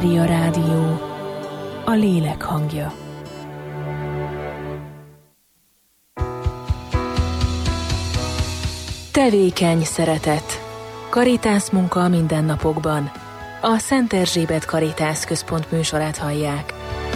Mária Rádió, a lélek hangja. Tevékeny szeretet. Karitász munka a mindennapokban. A Szent Erzsébet Karitász Központ műsorát hallják.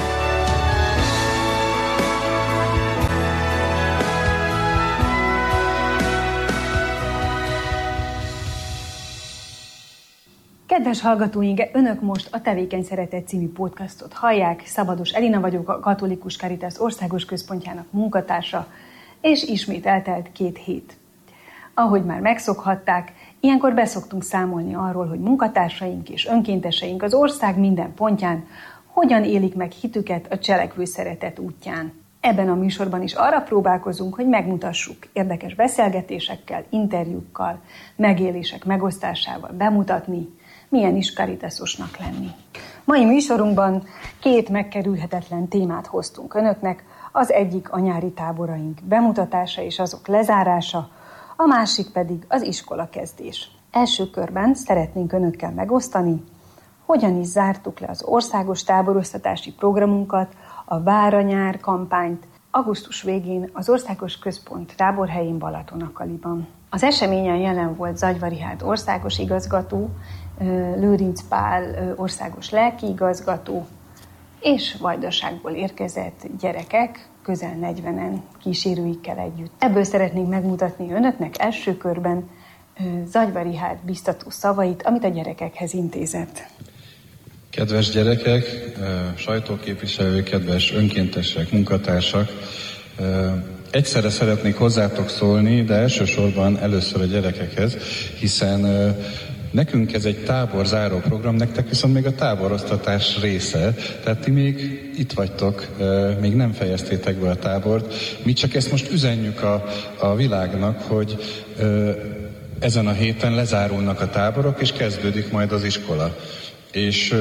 Kedves hallgatóink, Önök most a Tevékeny Szeretet című podcastot hallják. Szabados Elina vagyok, a Katolikus Karitász Országos Központjának munkatársa, és ismét eltelt 2 hét. Ahogy már megszokhatták, ilyenkor beszoktunk számolni arról, hogy munkatársaink és önkénteseink az ország minden pontján hogyan élik meg hitüket a cselekvő szeretet útján. Ebben a műsorban is arra próbálkozunk, hogy megmutassuk érdekes beszélgetésekkel, interjúkkal, megélések megosztásával bemutatni, milyen is karitászosnak lenni. Mai műsorunkban 2 megkerülhetetlen témát hoztunk Önöknek, az egyik a nyári táboraink bemutatása és azok lezárása, a másik pedig az iskolakezdés. Első körben szeretnénk Önökkel megosztani, hogyan is zártuk le az országos táboroztatási programunkat, a Vár-a-nyár kampányt augusztus végén az Országos Központ táborhelyén Balatonakaliban. Az eseményen jelen volt Zagyva-Richárd országos igazgató, Lőrinc Pál országos lelkiigazgató, és Vajdaságból érkezett gyerekek, közel 40-en kísérőikkel együtt. Ebből szeretnénk megmutatni Önöknek első körben Zagyva-Richárd biztató szavait, amit a gyerekekhez intézett. Kedves gyerekek, sajtóképviselők, kedves önkéntesek, munkatársak, egyszerre szeretnék hozzátok szólni, de elsősorban először a gyerekekhez, hiszen nekünk ez egy táborzáró program, nektek viszont még a táboroztatás része, tehát ti még itt vagytok, még nem fejeztétek be a tábort. Mi csak ezt most üzenjük a világnak, hogy ezen a héten lezárulnak a táborok, és kezdődik majd az iskola. És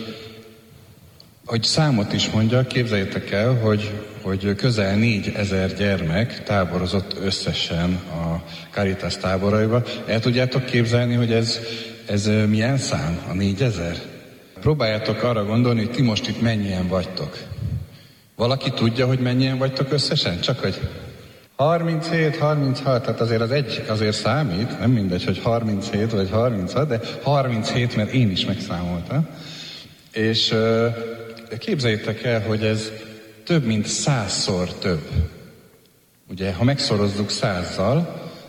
hogy számot is mondjak, képzeljétek el, hogy közel 4000 gyermek táborozott összesen a Caritas táboraiba. El tudjátok képzelni, hogy ez milyen szám, a 4000? Próbáljátok arra gondolni, hogy ti most itt mennyien vagytok. Valaki tudja, hogy mennyien vagytok összesen? Csak hogy 37, 36, tehát azért az egy azért számít, nem mindegy, hogy 37 vagy 36, de 37, mert én is megszámoltam. És képzeljétek el, hogy ez több mint 100-szor több. Ugye, ha megszorozzuk 100-zal,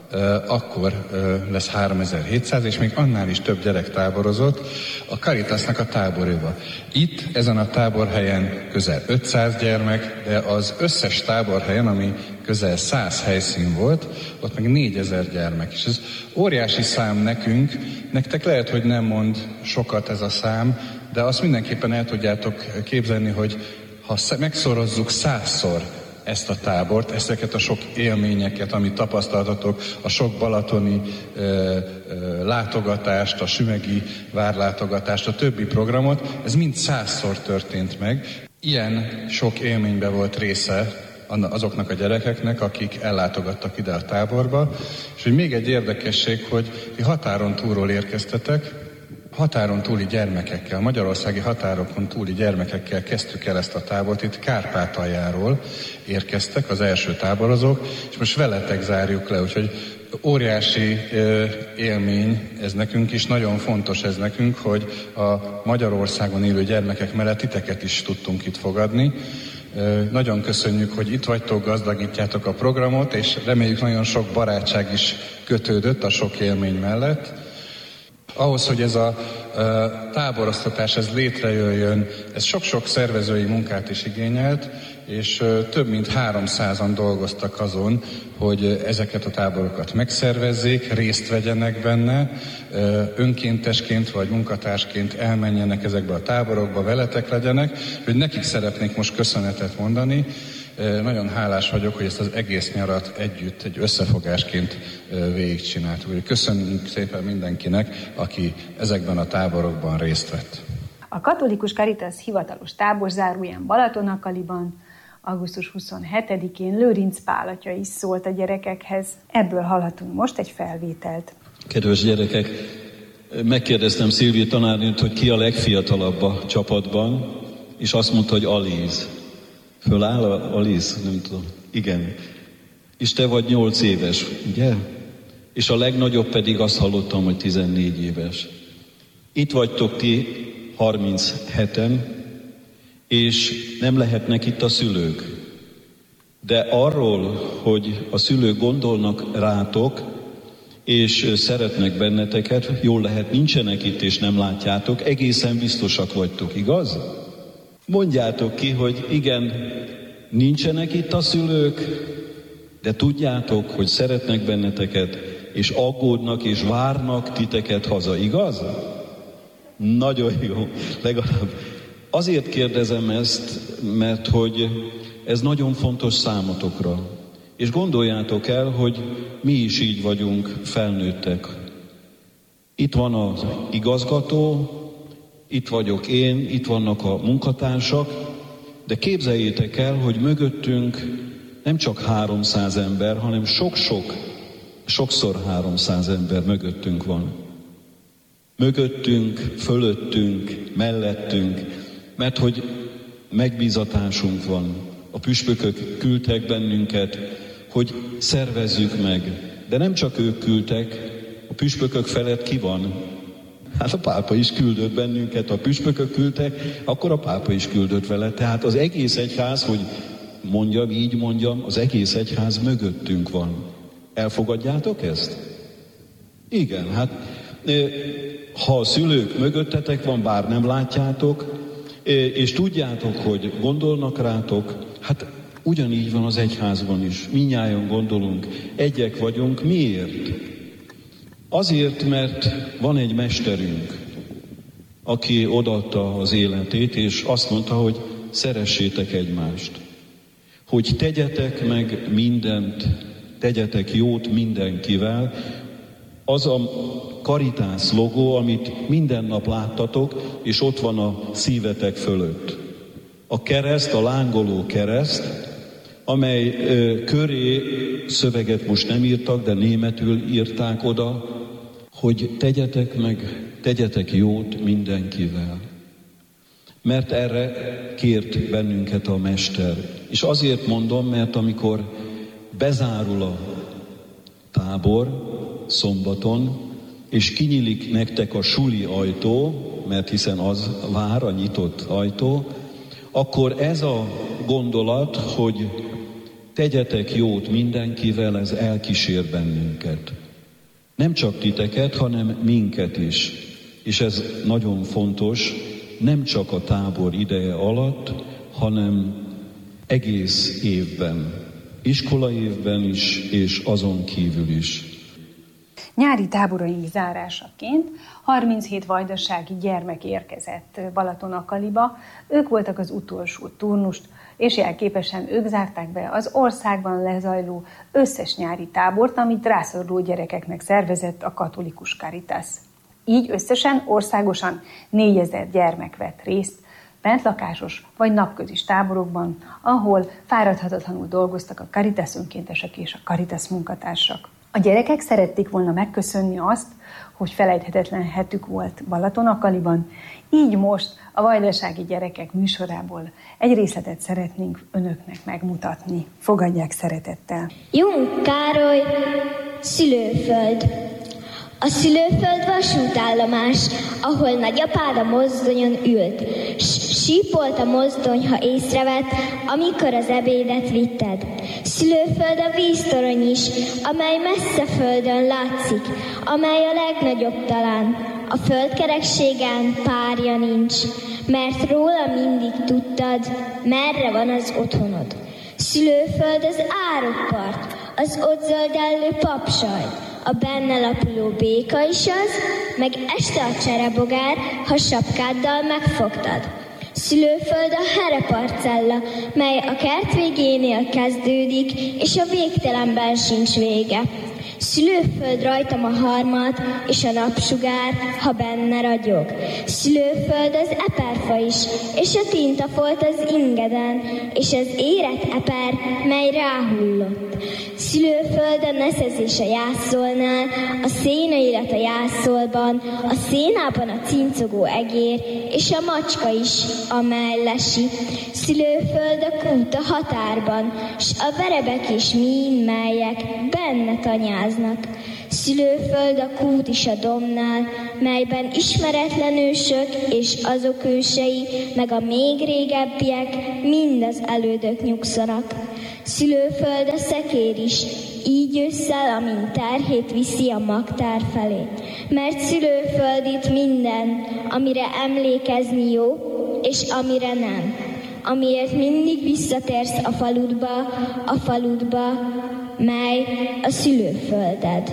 akkor lesz 3700, és még annál is több gyerek táborozott a Caritasnak a táboréba. Itt, ezen a táborhelyen közel 500 gyermek, de az összes táborhelyen, ami közel 100 helyszín volt, ott meg 4000 gyermek. És ez óriási szám nekünk, nektek lehet, hogy nem mond sokat ez a szám, de azt mindenképpen el tudjátok képzelni, hogy ha megszorozzuk 100-szor ezt a tábort, ezeket a sok élményeket, amit tapasztaltatok, a sok balatoni látogatást, a sümegi várlátogatást, a többi programot, ez mind 100-szor történt meg. Ilyen sok élményben volt része azoknak a gyerekeknek, akik ellátogattak ide a táborba. És hogy még egy érdekesség, hogy ti határon túlról érkeztetek, határon túli gyermekekkel, magyarországi határokon túli gyermekekkel kezdtük el ezt a tábort. Itt Kárpátaljáról érkeztek az első táborozók, és most veletek zárjuk le, úgyhogy óriási élmény ez nekünk is, nagyon fontos ez nekünk, hogy a Magyarországon élő gyermekek mellett titeket is tudtunk itt fogadni. Nagyon köszönjük, hogy itt vagytok, gazdagítjátok a programot, és reméljük nagyon sok barátság is kötődött a sok élmény mellett. Ahhoz, hogy ez a táboroztatás ez létrejöjjön, ez sok-sok szervezői munkát is igényelt, és több mint 300-an dolgoztak azon, hogy ezeket a táborokat megszervezzék, részt vegyenek benne, önkéntesként vagy munkatársként elmenjenek ezekbe a táborokba, veletek legyenek, hogy nekik szeretnék most köszönetet mondani. Nagyon hálás vagyok, hogy ezt az egész nyarat együtt, egy összefogásként végigcsináltuk. Köszönjük szépen mindenkinek, aki ezekben a táborokban részt vett. A Katolikus Karitász hivatalos táborzáróján Balatonakaliban augusztus 27-én Lőrinc Pál atya is szólt a gyerekekhez. Ebből hallhatunk most egy felvételt. Kedves gyerekek, Megkérdeztem Szilvi tanárnőt, hogy ki a legfiatalabb a csapatban, és azt mondta, hogy Alíz. Föláll Alíz? Nem tudom. Igen. És te vagy 8 éves, ugye? És a legnagyobb pedig azt hallottam, hogy 14 éves. Itt vagytok ti 37-en, és nem lehetnek itt a szülők. De arról, hogy a szülők gondolnak rátok, és szeretnek benneteket, jól lehet, nincsenek itt, és nem látjátok, egészen biztosak vagytok, igaz? Mondjátok ki, hogy igen, nincsenek itt a szülők, de tudjátok, hogy szeretnek benneteket, és aggódnak, és várnak titeket haza, igaz? Nagyon jó, legalább. Azért kérdezem ezt, mert hogy ez nagyon fontos számotokra. És gondoljátok el, hogy mi is így vagyunk felnőttek. Itt van az igazgató, itt vagyok én, itt vannak a munkatársak, de képzeljétek el, hogy mögöttünk nem csak 300 ember, hanem sokszor 300 ember mögöttünk van. Mögöttünk, fölöttünk, mellettünk, mert hogy megbízatásunk van. A püspökök küldtek bennünket, hogy szervezzük meg. De nem csak ők küldtek, a püspökök felett ki van? Hát a pápa is küldött bennünket, a püspökök küldtek, akkor a pápa is küldött vele. Tehát az egész egyház, hogy így mondjam, az egész egyház mögöttünk van. Elfogadjátok ezt? Igen, hát ha a szülők mögöttetek van, bár nem látjátok, és tudjátok, hogy gondolnak rátok, hát ugyanígy van az egyházban is. Mindnyájan gondolunk, egyek vagyunk. Miért? Azért, mert van egy mesterünk, aki odaadta az életét, és azt mondta, hogy szeressétek egymást. Hogy tegyetek meg mindent, tegyetek jót mindenkivel. Az a Caritas logó, amit minden nap láttatok, és ott van a szívetek fölött. A kereszt, a lángoló kereszt, amely köré szöveget most nem írtak, de németül írták oda, hogy tegyetek jót mindenkivel. Mert erre kért bennünket a Mester. És azért mondom, mert amikor bezárul a tábor szombaton, és kinyílik nektek a suli ajtó, mert hiszen az vár, a nyitott ajtó, akkor ez a gondolat, hogy tegyetek jót mindenkivel, ez elkísér bennünket. Nem csak titeket, hanem minket is. És ez nagyon fontos, nem csak a tábor ideje alatt, hanem egész évben. Iskolaévben is, és azon kívül is. Nyári táboraink zárásaként 37 vajdasági gyermek érkezett Balatonakaliba. Ők voltak az utolsó turnust, és jelképesen ők zárták be az országban lezajló összes nyári tábort, amit rászoruló gyerekeknek szervezett a katolikus Caritas. Így összesen országosan 4000 gyermek vett részt bentlakásos vagy napközis táborokban, ahol fáradhatatlanul dolgoztak a Caritas önkéntesek és a Caritas munkatársak. A gyerekek szerették volna megköszönni azt, hogy felejthetetlen hetük volt Balatonakaliban, így most a vajdasági gyerekek műsorából egy részletet szeretnénk önöknek megmutatni. Fogadják szeretettel! Jung Károly, Szülőföld. A szülőföld vasútállomás, ahol nagyapád a mozdonyon ült. Sípolt a mozdony, ha észrevett, amikor az ebédet vitted. Szülőföld a víztorony is, amely messze földön látszik, amely a legnagyobb talán. A földkerekségen párja nincs, mert róla mindig tudtad, merre van az otthonod. Szülőföld az áruppart, az ott zöldellő papsajt, a benne lapuló béka is az, meg este a cserebogár, ha sapkáddal megfogtad. Szülőföld a hereparcella, mely a kert végénél kezdődik, és a végtelenben sincs vége. Szülőföld rajtam a harmad, és a napsugár, ha benne ragyog. Szülőföld az eperfa is, és a tintafolt az ingeden, és az érett eper, mely ráhullott. Szülőföld a neszezés a jászolnál, a szénairat a jászolban, a szénában a cincogó egér, és a macska is, amely lesi. Szülőföld a kút a határban, s a verebek is mind melyek benne tanyáznak. Szülőföld a kút is a dombnál, melyben ismeretlen ősök és azok ősei, meg a még régebbiek, mind az elődök nyugszanak. Szülőföld a szekér is, így ősszel, amint terhét viszi a magtár felé. Mert szülőföld itt minden, amire emlékezni jó, és amire nem. Amiért mindig visszatérsz a faludba, mely a szülőfölded.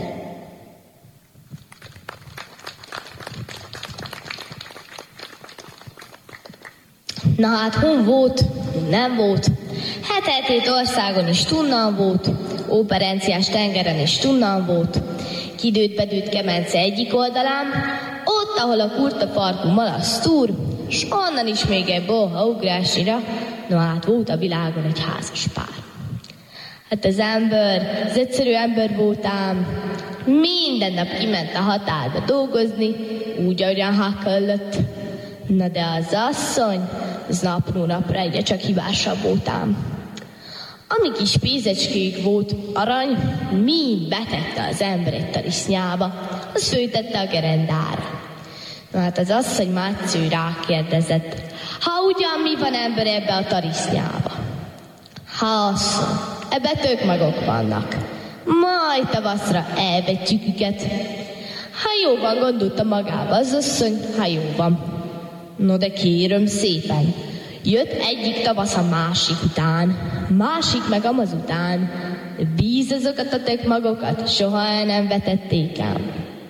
Na hát, hon volt, nem volt. Hetetét országon is tunnan volt, Óperenciás tengeren is tunnan volt. Kidőtt-bedőtt kemence egyik oldalán, ott, ahol a kurta farkú malasz túr, s onnan is még egy bolha ugrásira, no hát volt a világon egy házas pár. Hát az egyszerű ember volt ám, minden nap kiment a határba dolgozni, úgy, ahogyan ha kellett. Na de az asszony, az napról napra egyre csak hibásabb volt ám. Ami kis pénzecskék volt arany, mind betette az ember egy tarisznyába, az főtette a gerendára. Na hát az asszony Mátyő rákérdezett, ha ugyan mi van ember ebbe a tarisznyába? Ha asszony, ebbe tök magok vannak, majd tavaszra elvetjük őket. Ha jó van, gondolta magába az asszony, ha jó van. No de kérem szépen, jött egyik tavasz a másik után, másik meg amaz után, víz azokat a tök magokat, soha el nem vetették ám.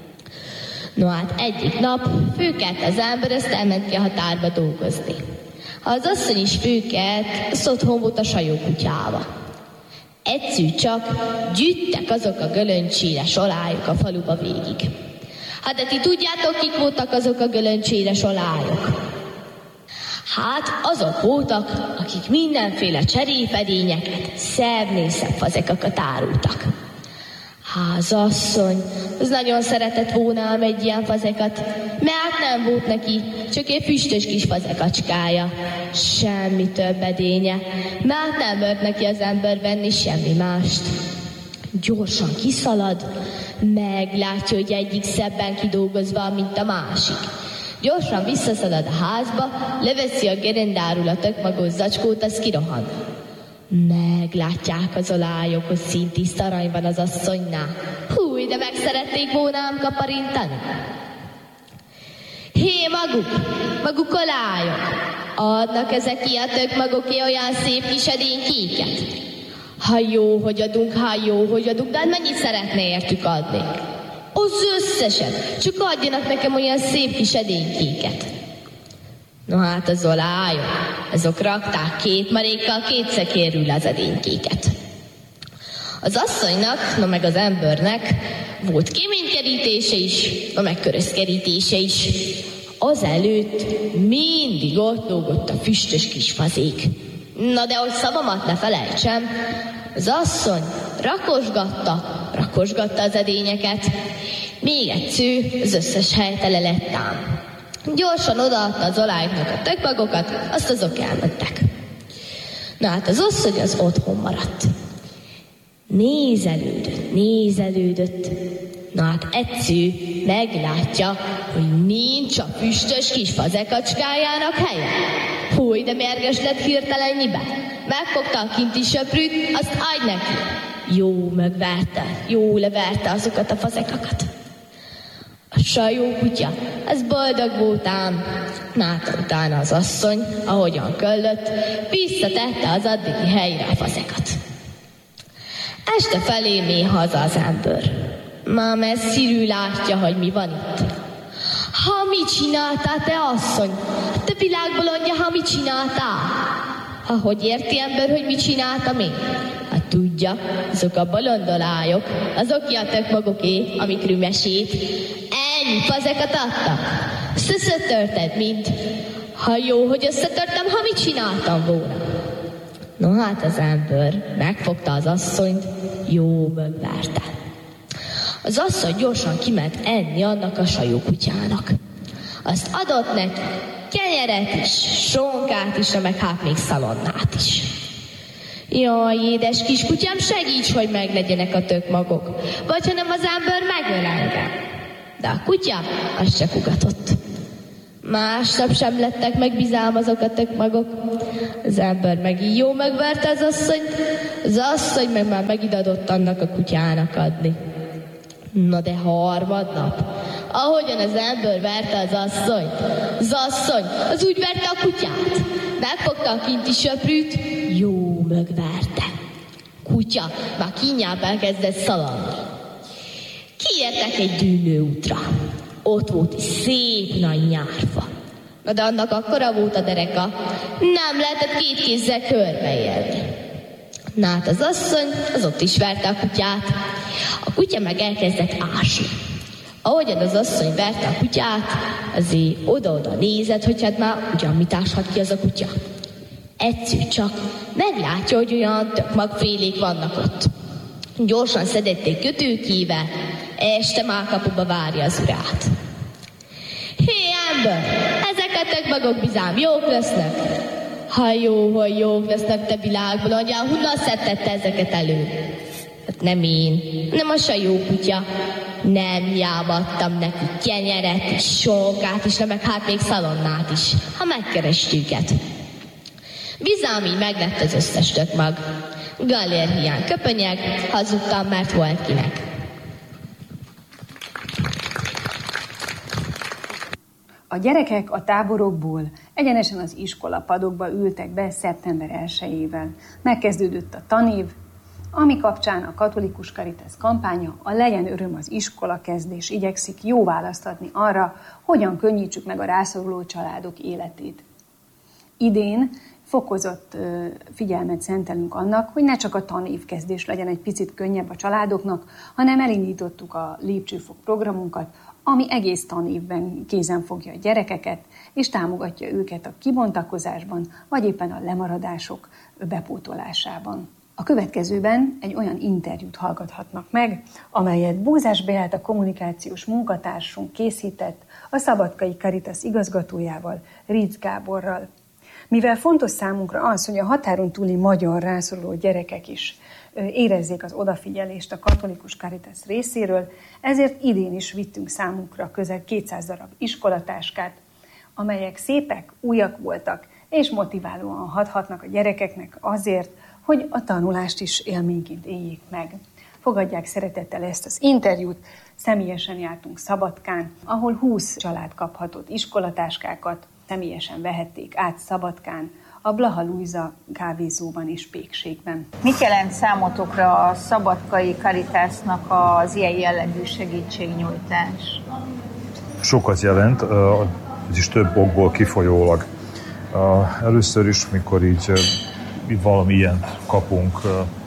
No hát egyik nap főkelt az ember, ezt elment ki a határba dolgozni. Ha az asszony is főkelt, az otthon volt a sajókutyába. Egyszerű csak gyűjtek azok a gölöncséres olályok a faluba végig. Hát de ti tudjátok, kik voltak azok a gölöncséres olályok? Hát azok voltak, akik mindenféle cserépedényeket, szebb fazekakat árultak. Az asszony, az nagyon szeretett volna ám egy ilyen fazekat, mert nem volt neki, csak egy füstös kis fazekacskája. Semmi több edénye, mert nem mert neki az ember venni semmi mást. Gyorsan kiszalad, meglátja, hogy egyik szebben kidolgozva, mint a másik. Gyorsan visszaszalad a házba, leveszi a gerendáról a tökmagos zacskót, az kirohan. Meglátják az olályok, hogy szintiszta arany van az asszonynál. Húj, de meg szerették volna ám kaparintani. Hé, maguk olályok, adnak ezek ki a tökmagoké olyan szép kis edénykéket? Ha jó, hogy adunk, de hát mennyit szeretné értük adni? Az összeset, csak adjanak nekem olyan szép kis edénykéket. No hát az olályok, azok rakták 2 marékkal 2 szekérrel az edénykéket. Az asszonynak, no meg az embernek volt kéménykerítése is, no meg körözkerítése is. Azelőtt mindig ott lógott a füstös kis fazék. Na de hogy szavamat ne felejtsem, az asszony rakosgatta az edényeket, még egyszer az összes hely tele lett ám. Gyorsan odaadta az olályoknak a tökmagokat, azt azok elmentek. Na hát az asszony az otthon maradt. Nézelődött. Na hát egyszer meglátja, hogy nincs a füstös kis fazekacskájának helye. Húj, de mérges lett hirtelennyire. Megfogta a kinti söprűt, azt adj neki. Jó leverte azokat a fazekakat. A sajókutya, ez boldog volt ám. Hát utána az asszony, ahogyan kellett, visszatette az addigi helyre a fazekat. Este felé mély haza az ember. Már messzirű látja, hogy mi van itt. Ha mit csináltál, te asszony? Te világbolondja, ha mit csináltál? Hogy érti ember, hogy mit csináltam én? Hát Tudja, azok a bolondolályok, azok ki a tök maguké, amikről mesét. Ennyi fazekat adtak. Összetörted mind. Ha jó, hogy összetörtem, ha mit csináltam volna. No hát az ember megfogta az asszonyt, jó megverte. Az asszony gyorsan kiment enni annak a sajókutyának. Azt adott neki kenyeret is, sonkát is, meg hát még szalonnát is. Jaj, édes kiskutyám, segíts, hogy meglegyenek a tök magok, vagy hanem az ember megöl engem. De a kutya az csak ugatott. Másnap sem lettek meg bizalmazok a tök magok. Az ember meg így jó megverte az asszony meg már megidadott annak a kutyának adni. Na de harmadnap, ahogyan az ember verte az asszony az úgy verte a kutyát. Megfogta a kinti söprűt, jó megverte. Kutya már kínjába elkezdett szaladni. Kiértek egy dűlőútra. Ott volt egy szép nagy nyárfa. Na de annak akkora volt a dereka, nem lehetett két kézzel körbeérni. Na hát az asszony, az ott is verte a kutyát. A kutya meg elkezdett ásni. Ahogyan az asszony verte a kutyát, azért oda-oda nézett, hogy hát már ugyan mit áshat ki az a kutya. Egyszer csak meglátja, hogy olyan tök magfélék vannak ott. Gyorsan szedették kötőkével, este már kapuba várja az urát. Hé, ember, ezek a tök magok bizám jók lesznek. Ha jó, hogy jók lesznek, te világból, anyám, honnan szedtette ezeket elő? Hát nem én, nem a sajó kutya. Nem jábattam neki kenyeret is, sonkát is, meg hát még szalonnát is, ha megkerestük őket. Bizám így meglett az összes tök mag. Gallér hiány köpönyeg, hazudtam, mert volt kinek. A gyerekek a táborokból egyenesen az iskolapadokba ültek be szeptember 1-ével. Megkezdődött a tanév, ami kapcsán a Katolikus Caritas kampánya, a Legyen öröm az iskola kezdés igyekszik jó választ adni arra, hogyan könnyítsük meg a rászoruló családok életét. Idén fokozott figyelmet szentelünk annak, hogy ne csak a tanévkezdés legyen egy picit könnyebb a családoknak, hanem elindítottuk a Lépcsőfok programunkat, ami egész tanévben kézen fogja a gyerekeket, és támogatja őket a kibontakozásban, vagy éppen a lemaradások bepótolásában. A következőben egy olyan interjút hallgathatnak meg, amelyet Bózás Beáta kommunikációs munkatársunk készített a Szabadkai Caritas igazgatójával, Ritz Gáborral. Mivel fontos számunkra az, hogy a határon túli magyar rászoruló gyerekek is érezzék az odafigyelést a Katolikus Caritas részéről, ezért idén is vittünk számukra közel 200 darab iskolatáskát, amelyek szépek, újak voltak, és motiválóan hathatnak a gyerekeknek azért, hogy a tanulást is élményként éljék meg. Fogadják szeretettel ezt az interjút, személyesen jártunk Szabadkán, ahol 20 család kaphatott iskolatáskákat, személyesen vehették át Szabadkán, a Blaha Lujza kávézóban és pékségben. Mit jelent számotokra a Szabadkai Caritasnak az ilyen jellegű segítségnyújtás? Sokat jelent, ez is több okból kifolyólag. Először is, mikor így valami ilyen kapunk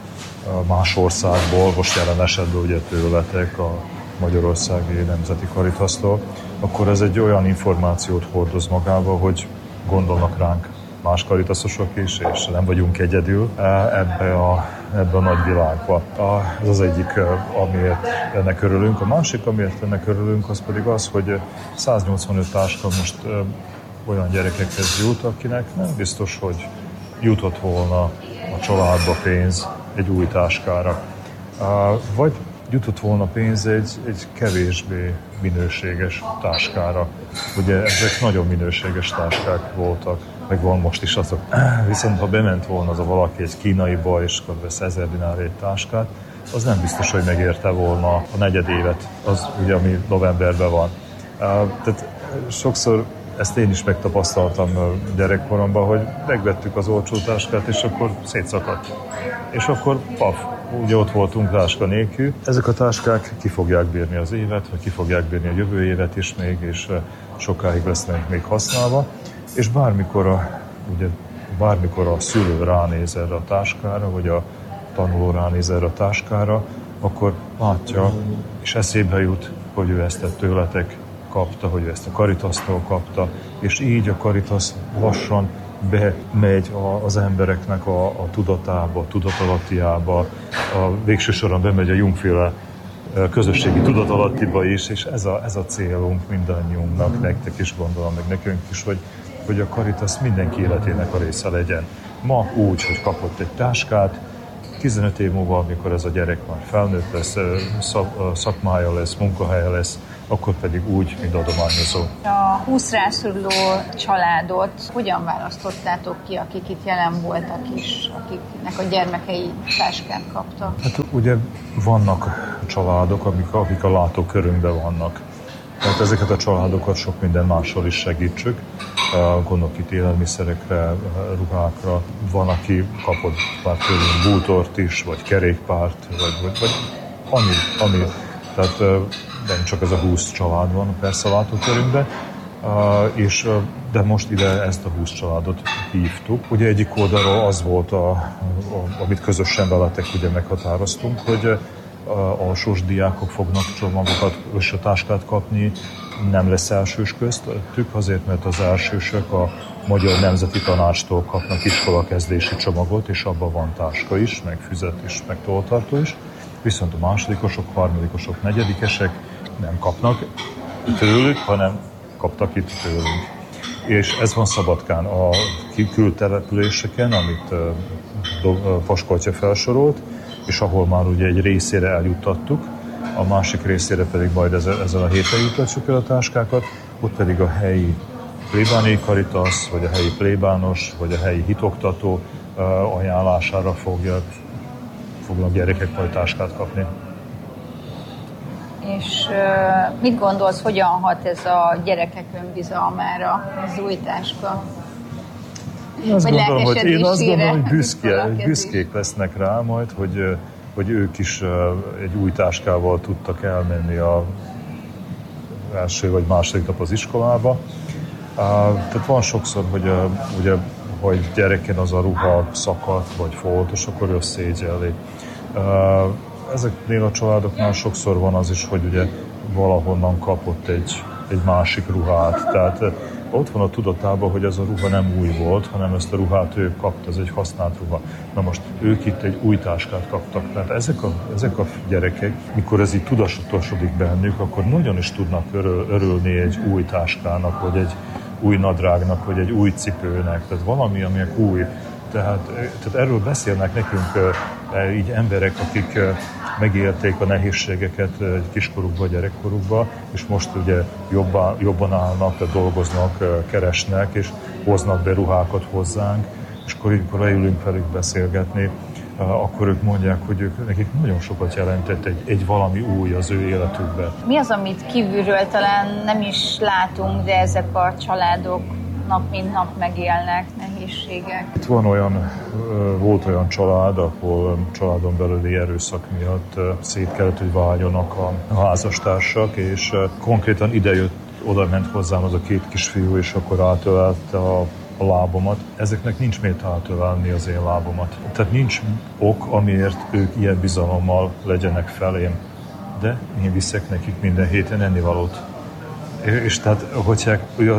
más országból, most jelen esetben ugye tőletek, a Magyarországi Nemzeti Caritastól, akkor ez egy olyan információt hordoz magába, hogy gondolnak ránk más karitaszosok is, és nem vagyunk egyedül ebbe a nagy világba. Ez az egyik, amiért ennek örülünk. A másik, amiért ennek örülünk, az pedig az, hogy 185 táska most olyan gyerekekhez jut, akinek nem biztos, hogy jutott volna a családba pénz egy új táskára. Vagy jutott volna pénz egy kevésbé minőséges táskára. Ugye ezek nagyon minőséges táskák voltak, meg van most is azok. Viszont ha bement volna az a valaki egy kínaiba, és akkor vesz 1000 dinárért egy táskát, az nem biztos, hogy megérte volna a negyedévet, az ugye, ami novemberben van. Tehát sokszor ezt én is megtapasztaltam gyerekkoromban, hogy megvettük az olcsó táskát, és akkor szétszakadt. És akkor ugye ott voltunk táska nélkül. Ezek a táskák ki fogják bírni az évet, vagy ki fogják bírni a jövő évet is még, és sokáig lesznek még használva. És bármikor a szülő ránéz erre a táskára, vagy a tanuló ránéz erre a táskára, akkor látja, és eszébe jut, hogy ő ezt tőletek kapta, hogy ő ezt a Caritastól kapta, és így a Caritas lassan bemegy az embereknek a tudatába, a tudatalattiába, végső soron bemegy a Jungféle közösségi tudatalattiba is, és ez a célunk mindannyiunknak, nektek is gondolom, meg nekünk is, hogy a Caritas mindenki életének a része legyen. Ma úgy, hogy kapott egy táskát, 15 év múlva, amikor ez a gyerek már felnőtt lesz, szakmája lesz, munkahelye lesz, akkor pedig úgy, mint adományozó. A 20 rászoruló családot hogyan választottátok ki, akik itt jelen voltak is, akiknek a gyermekei táskát kaptak? Hát ugye vannak családok, akik a látókörünkben vannak. Tehát ezeket a családokat sok minden mással is segítsük. Gondolok itt élelmiszerekre, ruhákra. Van, aki kapott már tőlünk bútort is, vagy kerékpárt, vagy ami. Tehát nem csak ez a 20 család van persze a látókörünkben, de most ide ezt a 20 családot hívtuk. Ugye egyik oldalról az volt, amit közösen veletek ugye meghatároztunk, hogy alsós diákok fognak csomagokat és a táskát kapni, nem lesz elsős köztük, azért, mert az elsősök a Magyar Nemzeti Tanácstól kapnak iskolakezdési csomagot, és abban van táska is, meg füzet is, meg tolltartó is. Viszont a másodikosok, harmadikosok, negyedikesek nem kapnak tőlük, hanem kaptak itt tőlünk. És ez van Szabadkán a kültelepüléseken, amit Paskoltya felsorolt, és ahol már ugye egy részére eljuttattuk, a másik részére pedig majd ezen a héten juttatjuk el a táskákat, ott pedig a helyi plébáni Caritas, vagy a helyi plébános, vagy a helyi hitoktató ajánlására fognak gyerekek majd táskát kapni. És mit gondolsz, hogyan hat ez a gyerekek önbizalmára, az új táska? Én azt gondolom, hogy büszkék lesznek rá majd, hogy ők is egy új táskával tudtak elmenni az első vagy második nap az iskolába. Tehát van sokszor, hogy ugye, ha egy gyereken az a ruha szakadt vagy foltos, akkor ő szégyelli. Ezeknél a családoknál sokszor van az is, hogy ugye valahonnan kapott egy másik ruhát. Tehát ott van a tudatában, hogy ez a ruha nem új volt, hanem ezt a ruhát ő kapta, ez egy használt ruha. Na most ők itt egy új táskát kaptak. Tehát ezek a gyerekek, mikor ez így tudatosodik bennük, akkor nagyon is tudnak örülni egy új táskának, vagy egy új nadrágnak, vagy egy új cipőnek. Tehát valami, ami új. Tehát erről beszélnek nekünk így emberek, akik megélték a nehézségeket kiskorukban, gyerekkorukban, és most ugye jobban állnak, dolgoznak, keresnek, és hoznak be ruhákat hozzánk, és akkor leülünk velük beszélgetni, akkor ők mondják, hogy nekik nagyon sokat jelentett egy valami új az ő életükben. Mi az, amit kívülről talán nem is látunk, de ezek a családok nap mint nap megélnek nehézségek? Itt volt olyan család, ahol családon belüli erőszak miatt szét kellett, hogy váljanak a házastársak, és konkrétan oda ment hozzám az a két kisfiú, és akkor átölelte a lábomat. Ezeknek nincs miért átölelni az én lábomat. Tehát nincs ok, amiért ők ilyen bizalommal legyenek felém, de én viszek nekik minden héten ennivalót. És tehát, hogyha ő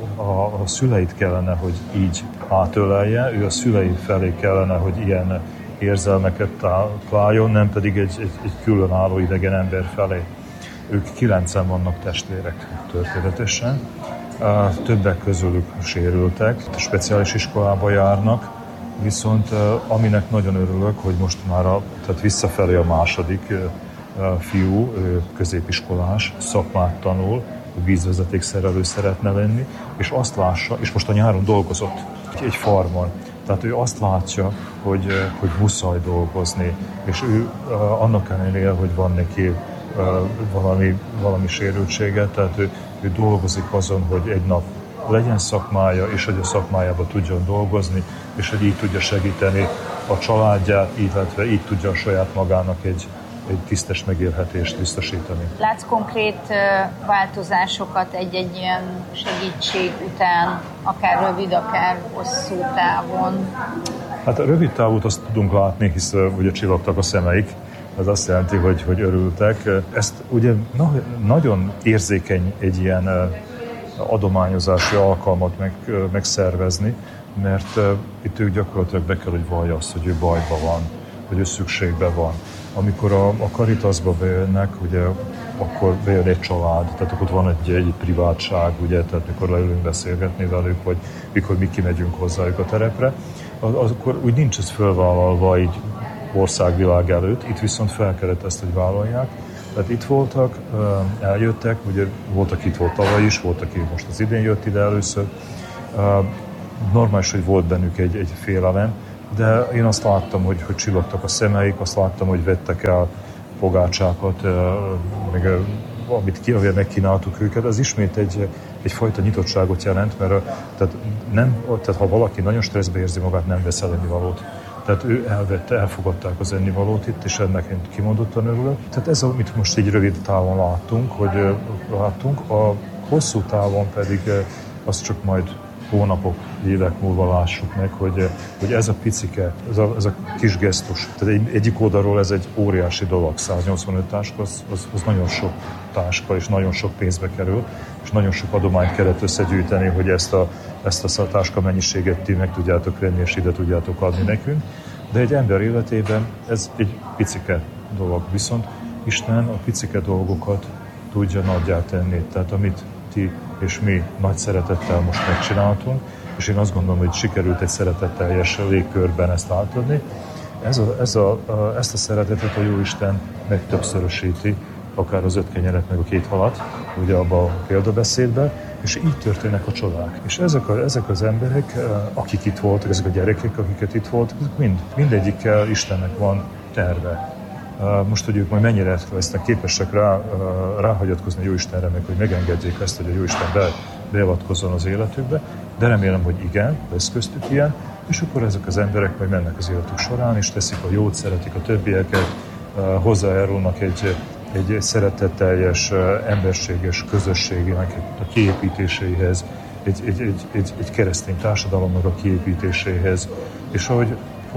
a szüleit kellene, hogy így átölelje, ő a szülei felé kellene, hogy ilyen érzelmeket találjon, nem pedig egy különálló idegen ember felé. Ők 9-en vannak testvérek történetesen, többek közülük sérültek, speciális iskolába járnak, viszont aminek nagyon örülök, hogy most már tehát visszafelé a második fiú, középiskolás, szakmát tanul, vízvezetékszerelő szeretne lenni, és azt lássa, és most a nyáron dolgozott egy farmon. Tehát ő azt látja, hogy muszáj dolgozni, és ő annak ellenére, hogy van neki valami sérültsége, tehát ő dolgozik azon, hogy egy nap legyen szakmája, és hogy a szakmájában tudjon dolgozni, és hogy így tudja segíteni a családját, illetve így tudja a saját magának egy tisztes megélhetést biztosítani. Látsz konkrét változásokat egy ilyen segítség után, akár rövid, akár hosszú távon? Hát a rövid távút azt tudunk látni, hisz ugye csillogtak a szemeik, ez azt jelenti, hogy örültek. Ezt ugye nagyon érzékeny egy ilyen adományozási alkalmat megszervezni, mert itt ők gyakorlatilag be kell, hogy vallja azt, hogy ő bajban van, hogy ő szükségben van. Amikor a Caritasba bejönnek, ugye, akkor bejön egy család, tehát akkor van egy privátság, ugye, tehát mikor leülünk beszélgetni velük, vagy mikor mi kimegyünk hozzájuk a terepre, akkor úgy nincs ez fölvállalva így országvilág előtt, itt viszont fel kellett ezt, hogy vállalják. Tehát itt voltak, eljöttek, ugye voltak itt volt tavaly is, volt, aki most az idén jött ide először. Normális, hogy volt bennük egy félelem, de én azt láttam, hogy csillogtak a szemeik, azt láttam, hogy vettek el pogácsákat, meg amit megkínáltuk őket. Ez ismét egyfajta nyitottságot jelent, mert tehát ha valaki nagyon stresszbe érzi magát, nem vesz el ennivalót. Tehát ő elfogadták az ennivalót itt, és ennek én kimondottan örülök. Tehát ez, amit most így rövid távon láttunk, a hosszú távon pedig azt csak majd hónapok, évek múlva lássuk meg, hogy ez a picike, ez a kis gesztus. Tehát egyik oldalról ez egy óriási dolog, 185 táska, az nagyon sok táska, és nagyon sok pénzbe kerül, és nagyon sok adományt kellett összegyűjteni, hogy ezt a táska mennyiséget ti meg tudjátok venni, és ide tudjátok adni nekünk. De egy ember életében ez egy picike dolog, viszont Isten a picike dolgokat tudja nagyjá tenni. Tehát amit ti és mi nagy szeretettel most megcsináltunk, és én azt gondolom, hogy sikerült egy szeretetteljes légkörben ezt átadni. Ezt a szeretetet a Jóisten megtöbbszörösíti, akár az 5 kenyeret, meg a 2 halat, ugye abban a példabeszédben, és így történnek a csodák. És ezek az emberek, akik itt voltak, ezek a gyerekek, akiket itt voltak, mindegyikkel Istennek van terve. Most, hogy ők majd mennyire lesznek képesek ráhagyatkozni a Jóistenre, meg hogy megengedjék ezt, hogy a Jóisten beavatkozzon az életükbe, de remélem, hogy igen, lesz köztük ilyen, és akkor ezek az emberek majd mennek az életük során, és teszik a jót, szeretik a többieket, hozzájárulnak egy szeretetteljes, emberséges közösségének a kiépítéséhez, egy keresztény társadalomnak a kiépítéséhez, és ahogy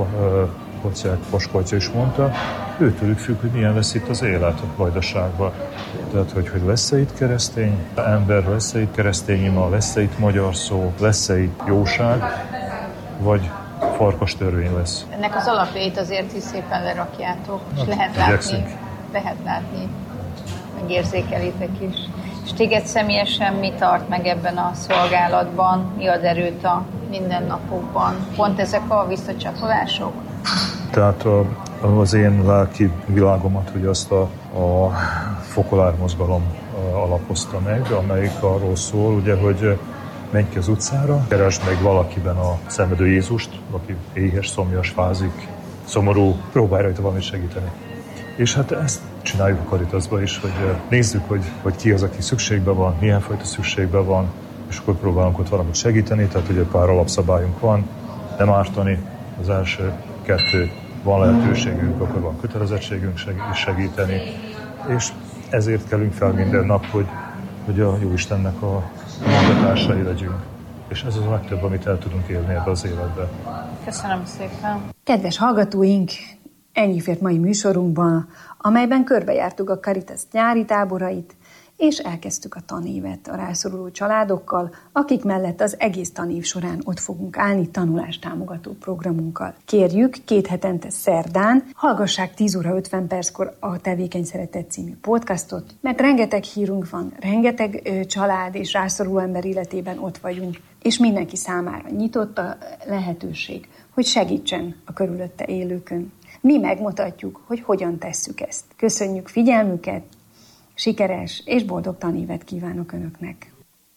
Paskoltya is mondta, őtőlük függ, hogy milyen lesz itt az élet a vajdaságban. Tehát, hogy lesz-e itt keresztény ember, lesz-e itt keresztény ima, lesz-e itt magyar szó, lesz-e itt jóság, vagy farkas törvény lesz. Ennek az alapjait azért is szépen lerakjátok, és lehet látni, megérzékelitek is. És téged személyesen mi tart meg ebben a szolgálatban, mi ad erőt a mindennapokban? Pont ezek a visszacsatolások? Tehát az én lelki világomat, hogy azt a fokolár mozgalom alapozta meg, amelyik arról szól, ugye, hogy menj ki az utcára, keresd meg valakiben a szenvedő Jézust, aki éhes, szomjas, fázik, szomorú, próbálj rajta valamit segíteni. És hát ezt csináljuk a Caritasban is, hogy nézzük, hogy ki az, aki szükségben van, milyen fajta szükségben van, és akkor próbálunk ott valamit segíteni, tehát ugye pár alapszabályunk van, nem ártani, az első 2, van lehetőségünk, akkor van kötelezettségünk segíteni, és ezért kellünk fel minden nap, hogy a Jóistennek a munkatársai legyünk. És ez az a legtöbb, amit el tudunk élni ebbe az életbe. Köszönöm szépen! Kedves hallgatóink, ennyi fért mai műsorunkban, amelyben körbejártuk a Caritas nyári táborait, és elkezdtük a tanévet a rászoruló családokkal, akik mellett az egész tanév során ott fogunk állni tanulástámogató programunkkal. Kérjük, 2 hetente szerdán hallgassák 10 óra 50 perckor a Tevékeny Szeretet című podcastot, mert rengeteg hírünk van, rengeteg család és rászoruló ember életében ott vagyunk, és mindenki számára nyitott a lehetőség, hogy segítsen a körülötte élőkön. Mi megmutatjuk, hogy hogyan tesszük ezt. Köszönjük figyelmüket, sikeres és boldog tanévet kívánok Önöknek!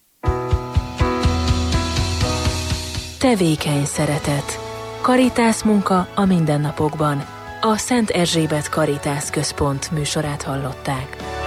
Tevékeny szeretet. Caritas munka a mindennapokban. A Szent Erzsébet Caritas Központ műsorát hallották.